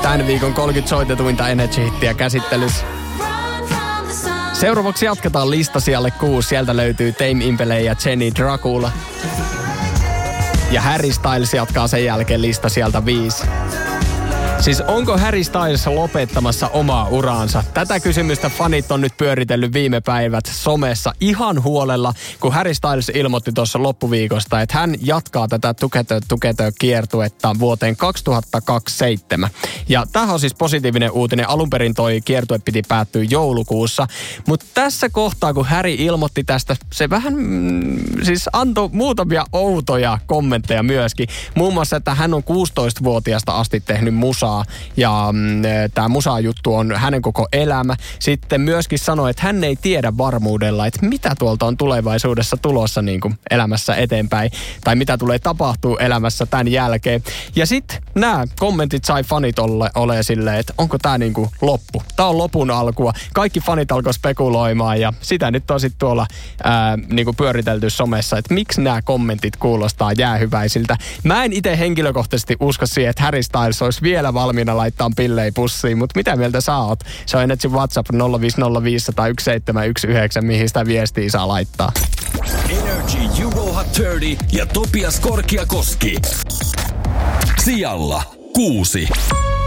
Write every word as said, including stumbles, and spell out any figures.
Tämän viikon kolmekymmentä soitetuinta Energy-hittiä käsittelyssä. Seuraavaksi jatketaan lista sijalle kuusi. Sieltä löytyy Tame Impala ja Jenny Dracula. Ja Harry Styles jatkaa sen jälkeen lista sieltä viisi. Siis onko Harry Styles lopettamassa omaa uraansa? Tätä kysymystä fanit on nyt pyöritellyt viime päivät somessa ihan huolella, kun Harry Styles ilmoitti tuossa loppuviikosta, että hän jatkaa tätä Together Together kiertuetta vuoteen kaksituhattakaksikymmentäseitsemän. Ja tämähän on siis positiivinen uutinen. Alun perin toi kiertue piti päättyä joulukuussa. Mutta tässä kohtaa, kun Harry ilmoitti tästä, se vähän mm, siis antoi muutamia outoja kommentteja myöskin. Muun muassa, että hän on kuusitoistavuotiaasta asti tehnyt musaa. Ja mm, tämä musa-juttu on hänen koko elämä. Sitten myöskin sanoi, että hän ei tiedä varmuudella, että mitä tuolta on tulevaisuudessa tulossa niin kuin elämässä eteenpäin. Tai mitä tulee tapahtuu elämässä tämän jälkeen. Ja sitten nämä kommentit sai fanit ole, ole silleen, että onko tämä niin kuin loppu. Tämä on lopun alkua. Kaikki fanit alkoi spekuloimaan ja sitä nyt on sitten tuolla ää, niin kuin pyöritelty somessa, että miksi nämä kommentit kuulostaa jäähyväisiltä. Mä en itse henkilökohtaisesti usko siihen, että Harry Styles olisi vielä valmiina laittaa pillei pussiin, mutta mitä mieltä sä oot? Se on Energy WhatsApp nolla viisi nolla viisi tai yksi seitsemän yksi yhdeksän, mihin sitä viestiä saa laittaa. Energy Euro Hot kolmekymmentä ja Topias Korkiakoski. Sijalla kuusi.